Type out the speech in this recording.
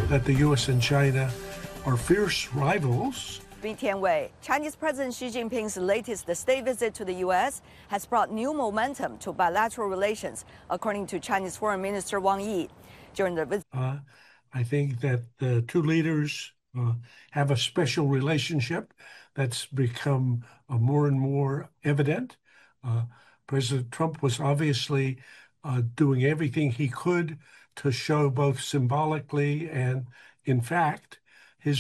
that the U.S. and China are fierce rivals. 李天伟, Chinese President Xi Jinping's latest state visit to the U.S. has brought new momentum to bilateral relations, according to Chinese Foreign Minister Wang Yi. During the visit, I think that the two leaders have a special relationship that's become more and more evident. President Trump was obviously doing everything he could to show both symbolically and in fact